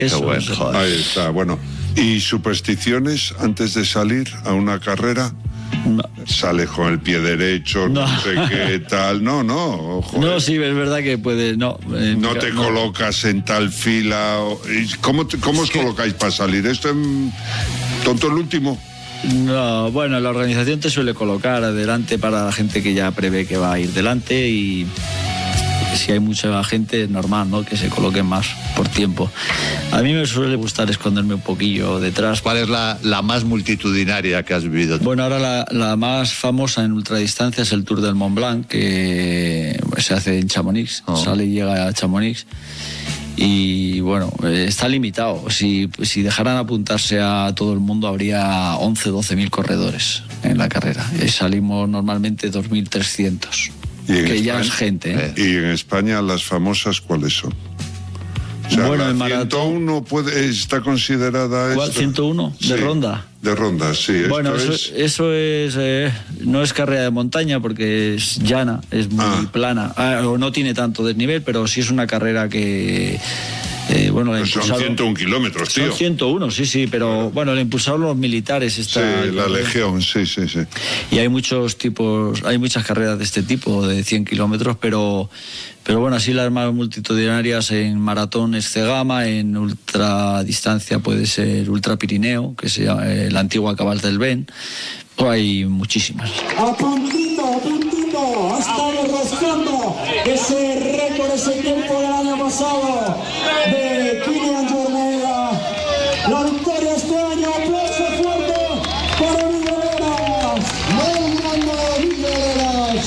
Eso, bueno, joder. Ahí está, bueno. ¿Y supersticiones antes de salir a una carrera? No. Sales con el pie derecho, no sé qué tal. No, joder. No, sí, es verdad que puede. No te colocas en tal fila. ¿Cómo os colocáis para salir? ¿Esto en tonto el último? No, bueno, la organización te suele colocar adelante para la gente que ya prevé que va a ir delante, y si hay mucha gente es normal, ¿no?, que se coloquen más por tiempo. A mí me suele gustar esconderme un poquillo detrás. ¿Cuál es la más multitudinaria que has vivido? Bueno, ahora la más famosa en ultradistancia es el Tour del Mont Blanc, que se hace en Chamonix. Sale y llega a Chamonix. Y bueno, está limitado. Si dejaran apuntarse a todo el mundo, habría 12.000 corredores en la carrera. Y salimos normalmente 2.300. Que ya es gente, ¿eh? ¿Y en España las famosas cuáles son? O sea, bueno, la en maratón 101 está considerada... ¿Cuál? 101 de ronda. De ronda, sí. Bueno, eso es no es carrera de montaña porque es llana, es muy plana. O no tiene tanto desnivel, pero sí es una carrera que... bueno, pues son 101 kilómetros, tío. Son 101, sí, pero bueno, la impulsaron los militares. Sí, la Legión, sí. Y hay muchas carreras de este tipo, de 100 kilómetros, pero bueno, así las más multitudinarias en maratón es Cegama, en ultradistancia puede ser Ultra Pirineo, que es la antigua Cabal del Ben, o hay muchísimas. A puntito, estamos rascando ese récord, ese tiempo del año pasado de Kilian Jornet. La victoria este año, aplauso fuerte para Villegas, muy grande Villegas.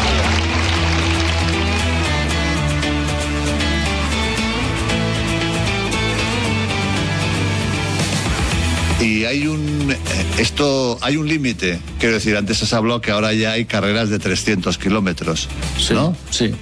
Y hay un límite. Quiero decir, antes has hablado que ahora ya hay carreras de 300 kilómetros, ¿no? Sí.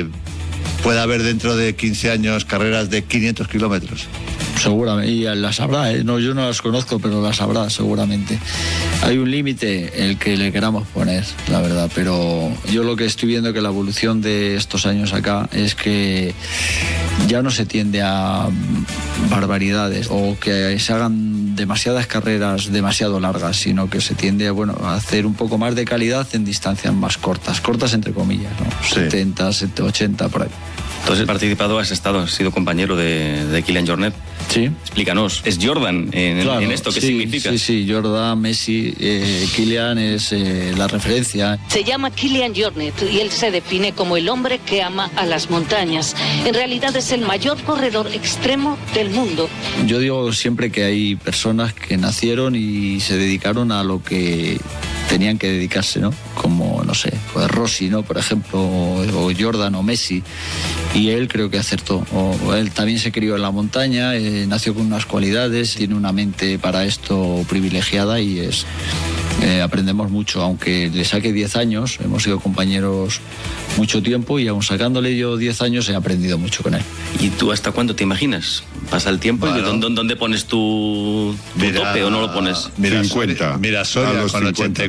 ¿Puede haber dentro de 15 años carreras de 500 kilómetros? Seguramente, y las habrá, no, yo no las conozco, pero las habrá seguramente. Hay un límite el que le queramos poner, la verdad, pero yo lo que estoy viendo que la evolución de estos años acá es que ya no se tiende a barbaridades o que se hagan demasiadas carreras demasiado largas, sino que se tiende a hacer un poco más de calidad en distancias más cortas entre comillas, ¿no? Sí. 70, 80, por ahí. Entonces has participado, has sido compañero de Kilian Jornet. Sí. Explícanos, ¿es Jordan en esto? ¿Qué significa? Sí, Jordan, Messi, Kilian es la referencia. Se llama Kilian Jornet y él se define como el hombre que ama a las montañas. En realidad es el mayor corredor extremo del mundo. Yo digo siempre que hay personas que nacieron y se dedicaron a lo que tenían que dedicarse, ¿no? Como, no sé, pues Rossi, ¿no? Por ejemplo, o Jordan o Messi. Y él creo que acertó. Él también se crió en la montaña, nació con unas cualidades, tiene una mente para esto privilegiada y aprendemos mucho. Aunque le saque 10 años, hemos sido compañeros mucho tiempo y aún sacándole yo 10 años he aprendido mucho con él. ¿Y tú hasta cuándo te imaginas? ¿Pasa el tiempo? Bueno, ¿y dónde pones tu tope o no lo pones? 50. Mira Soria con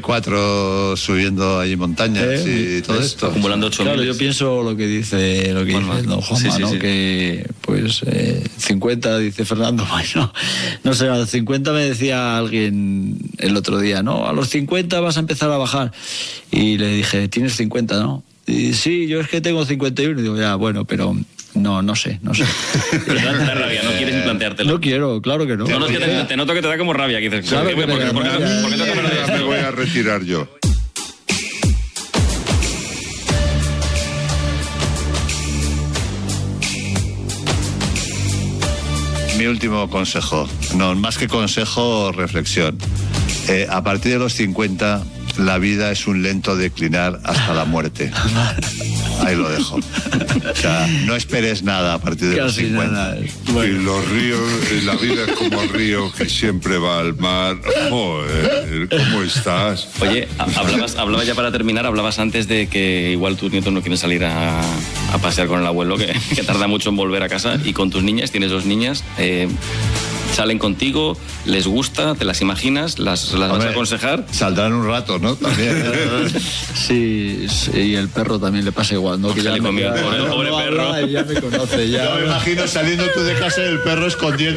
84 subiendo ahí montañas y todo esto. Acumulando 8.000. Claro, yo pienso lo que dice don Juanma, ¿no? Sí. Que pues 50, dice Fernando, bueno, no sé, a los 50 me decía alguien el otro día, ¿no? A los 50 vas a empezar a bajar. Y le dije, ¿tienes 50, no? Y sí, yo es que tengo 51. Y digo, ya, bueno, pero no sé. Pero te da rabia, no quieres ni planteártelo. No quiero, claro que no. No, es que te noto que te da como rabia. Que dices, claro, ¿por qué me voy a retirar yo? Mi último consejo, no, más que consejo, reflexión. A partir de los 50, la vida es un lento declinar hasta la muerte. Ahí lo dejo. O sea, no esperes nada a partir de los 50. Bueno. Y los ríos, la vida es como el río que siempre va al mar. Joder, ¿cómo estás? Oye, hablabas ya para terminar, hablabas antes de que igual tus nietos no quieren salir a pasear con el abuelo, que tarda mucho en volver a casa, y con tus niñas, tienes 2 niñas. salen contigo, les gusta, te las imaginas, las vas a aconsejar. Saldrán un rato, ¿no? También. Sí, y el perro también le pasa igual, ¿no? Que ya le comió el pobre perro. Ya me conoce, ya. Yo me imagino saliendo tú de casa y el perro escondiendo